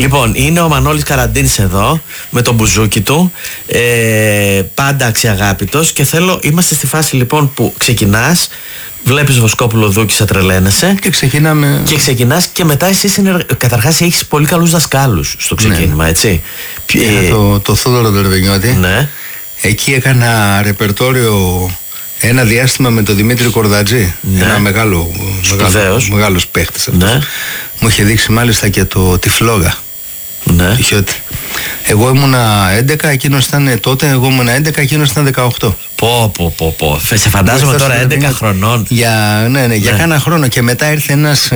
Λοιπόν, είναι ο Μανώλης Καραντίνης εδώ με τον μπουζούκι του, πάντα αξιαγάπητος, και είμαστε στη φάση λοιπόν που ξεκινάς, βλέπεις Βοσκόπουλο Δούκη, σε τρελαίνεσαι και ξεκινάμε. Και ξεκινάς και μετά εσύ καταρχάς έχεις πολύ καλούς δασκάλους στο ξεκίνημα, έτσι. Το Θόδωρο Δερβενιώτη. Ναι. Εκεί έκανα ρεπερτόριο ένα διάστημα με τον Δημήτρη Κορδατζή. Ναι. Ένα μεγάλος παίχτης αυτός. Ναι. Μου είχε δείξει μάλιστα και τη φλόγα. Ναι. Εγώ ήμουνα 11, εκείνος ήταν τότε, εγώ ήμουνα 11, εκείνος ήταν 18. Πω. Σε φαντάζομαι τώρα 11 χρονών. Για κάνα χρόνο. Και μετά ήρθε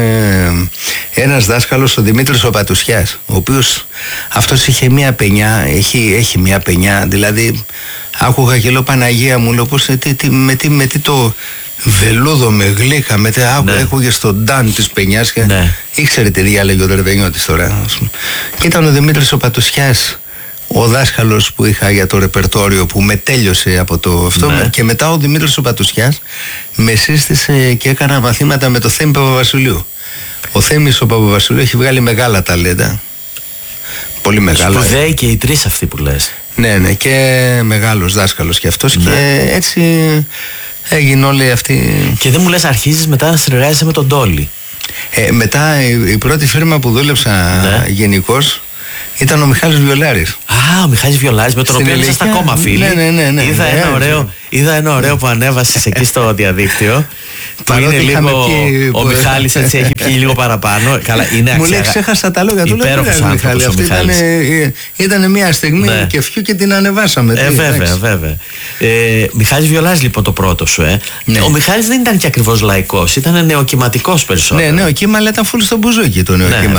ένας δάσκαλος, ο Δημήτρης ο Πατουσιάς, ο οποίος αυτός είχε μια παινιά, έχει μια παινιά, δηλαδή άκουγα και λέω Παναγία μου, λέω πως με τι το βελούδο με γλύκα, άκουγε στον Νταν της παινιάς και ήξερε τι διάλεγε ο Δερβενιώτης τώρα. Και ήταν ο Δημήτρης ο Πατουσιάς, ο δάσκαλος που είχα για το ρεπερτόριο, που με τέλειωσε από το αυτό. Και μετά ο Δημήτρης ο Πατουσιάς με σύστησε και έκανα μαθήματα με το Θέμη Παπαβασιλείου. Ο Θέμης ο Παπαβασιλείου έχει βγάλει μεγάλα ταλέντα. Πολύ μεγάλα. Σπουδαίοι και οι τρεις αυτοί που λες. Ναι, και μεγάλος δάσκαλος και αυτός. Και έτσι έγινε όλη αυτή. Και δεν μου λες, αρχίζεις μετά να συνεργάζεσαι με τον Ντόλι. Μετά η πρώτη φίρμα που δούλεψα γενικώς ήταν ο Μιχάλης Βιολάρης. Α, ο Μιχάλης Βιολάρης, με τον οποίο είσαστε ακόμα φίλοι. Ναι. Είδα ένα ωραίο που ανέβασες εκεί στο διαδίκτυο. Που είναι λίγο. Ο Μιχάλης έτσι έχει πιει λίγο παραπάνω. Καλά, είναι μου λέει, ξέχασα τα λόγια του. Υπέροχος άνθρωπος ο Μιχάλης. Ήταν μια στιγμή κεφιού και την ανεβάσαμε. Βέβαια. Μιχάλης Βιολάρης λοιπόν το πρώτο σου. Ο Μιχάλης δεν ήταν και ακριβώς λαϊκός, ήταν νεοκυματικός περισσότερο. Ναι, νεοκύμα, αλλά ήταν φουλ στο μπουζούκι το νεοκύμα.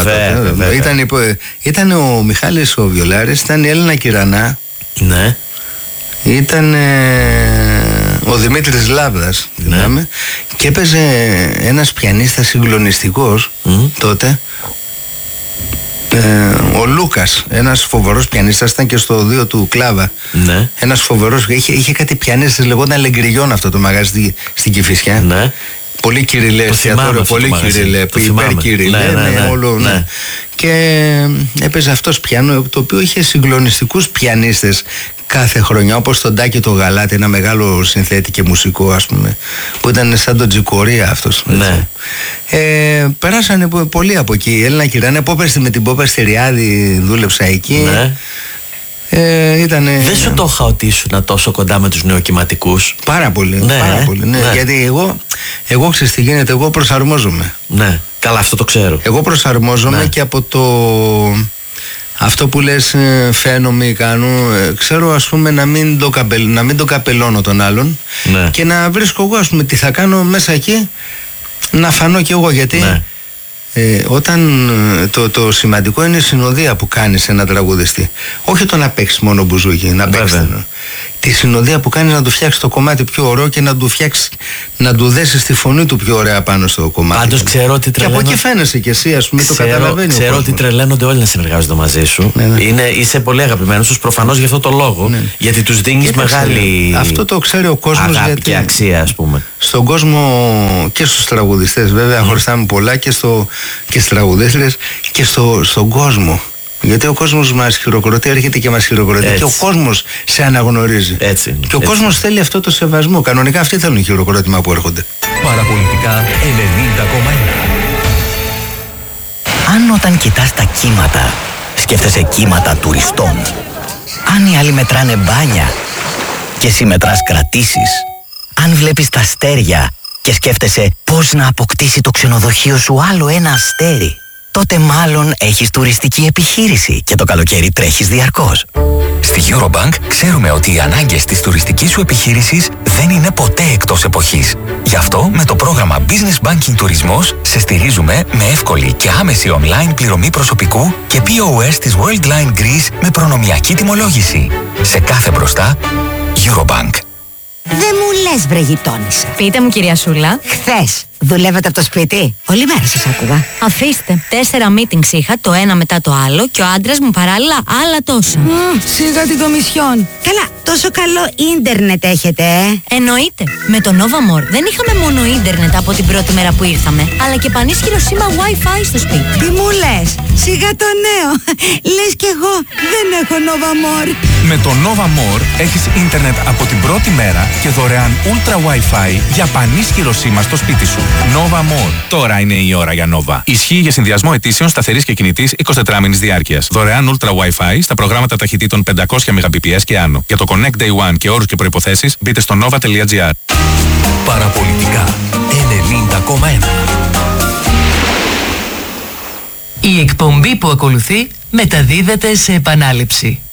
Ήταν ο Μιχάλης ο Βιολάρης, ήταν η Έλληνα Κυρανά. Ναι. Ήταν ο Δημήτρης Λάβδας, θυμάμαι, και έπαιζε ένας πιανίστας συγκλονιστικός τότε, ο Λούκας, ένας φοβερός πιανίστας, ήταν και στο 2 του Κλάβα. Ναι. Ένας φοβερός, είχε κάτι πιανίστες, λεγόταν Λεγκριγιόν αυτό το μαγαζί στην Κηφισιά. Ναι. Πολύ κυριλέ εστιατόριο, πολύ κυριλέ, υπερκυριλέ, όλο. Και έπαιζε αυτός πιάνο, το οποίο είχε συγκλονιστικούς πιανίστες κάθε χρονιά, όπως τον Τάκη το Γαλάτη, ένα μεγάλο συνθέτη και μουσικό, ας πούμε, που ήταν σαν τον Τζικορία αυτός. Ναι. Περάσανε πολλοί από εκεί. Η Έλληνα Κυρανά, με την Πόπα Στεριάδη δούλεψα εκεί. Ναι. Δεν σου το είχα ότι ήσουν τόσο κοντά με τους νεοκυματικούς? Πάρα πολύ. Ναι. Γιατί εγώ ξέρεις τι γίνεται, εγώ προσαρμόζομαι. Ναι, καλά, αυτό το ξέρω. Εγώ προσαρμόζομαι και από αυτό που λες φαίνομαι ή κάνω, ξέρω, ας πούμε, να μην το καπελώνω τον άλλον, και να βρίσκω εγώ, ας πούμε, τι θα κάνω μέσα εκεί, να φανώ κι εγώ, γιατί όταν το σημαντικό είναι η συνοδεία που κάνεις ένα τραγουδιστή. Όχι το να παίξεις μόνο μπουζούκι, να παίξεις. Τη συνοδεία που κάνεις, να του φτιάξεις το κομμάτι πιο ωραίο και να του δέσεις τη φωνή του πιο ωραία πάνω στο κομμάτι. Πάντως ξέρω ότι τρελαίνονται. Και από εκεί φαίνεσαι κι εσύ, ας πούμε, το καταλαβαίνει. Ξέρω ότι τρελαίνονται όλοι να συνεργάζονται μαζί σου. Είσαι πολύ αγαπημένος τους, προφανώς, για αυτό το λόγο. Γιατί τους δίνεις μεγάλη. Αυτό το ξέρει ο κόσμος. Αγάπη και αξία, ας πούμε. Στον κόσμο και στους τραγουδιστές, βέβαια, χωριστάμε πολλά, και στις τραγουδίστρες και στον κόσμο. Γιατί ο κόσμος μας χειροκροτεί, έρχεται και μας χειροκροτεί. Και ο κόσμος σε αναγνωρίζει. Και ο κόσμος θέλει αυτό το σεβασμό. Κανονικά αυτοί θέλουν χειροκρότημα που έρχονται. Παραπολιτικά 90,1. Αν όταν κοιτάς τα κύματα, σκέφτεσαι κύματα τουριστών. Αν οι άλλοι μετράνε μπάνια και εσύ μετράς κρατήσεις. Αν βλέπεις τα αστέρια και σκέφτεσαι πώς να αποκτήσει το ξενοδοχείο σου άλλο ένα αστέρι, τότε μάλλον έχεις τουριστική επιχείρηση και το καλοκαίρι τρέχεις διαρκώς. Στη Eurobank ξέρουμε ότι οι ανάγκες της τουριστικής σου επιχείρησης δεν είναι ποτέ εκτός εποχής. Γι' αυτό με το πρόγραμμα Business Banking Τουρισμός σε στηρίζουμε με εύκολη και άμεση online πληρωμή προσωπικού και POS της Worldline Greece με προνομιακή τιμολόγηση. Σε κάθε μπροστά, Eurobank. Δεν μου λες, βρε γειτόνισσα. Πείτε μου, κυρία Σούλα. Χθες δουλεύατε από το σπίτι? Όλη μέρα σας άκουγα. Αφήστε. 4 meetings είχα, το ένα μετά το άλλο, και ο άντρας μου παράλληλα άλλα τόσα. Σιγά την Κομισιόν. Καλά, τόσο καλό ίντερνετ έχετε, Εννοείται. Με το Nova More δεν είχαμε μόνο ίντερνετ από την πρώτη μέρα που ήρθαμε, αλλά και πανίσχυρο σήμα Wi-Fi στο σπίτι. Τι μου λες? Σιγά το νέο. Λες κι εγώ δεν έχω Nova More. Με το Nova More έχεις ίντερνετ από την πρώτη μέρα και δωρεάν Ultra Wi-Fi για πανίσχυρο σήμα στο σπίτι σου. Nova More. Τώρα είναι η ώρα για Nova. Ισχύει για συνδυασμό ετήσεων σταθερής και κινητής 24 μήνης διάρκειας. Δωρεάν Ultra Wi-Fi στα προγράμματα ταχυτήτων 500 Mbps και άνω. Για το Connect Day One και όρους και προϋποθέσεις μπείτε στο nova.gr. Παραπολιτικά 90,1. Η εκπομπή που ακολουθεί μεταδίδεται σε επανάληψη.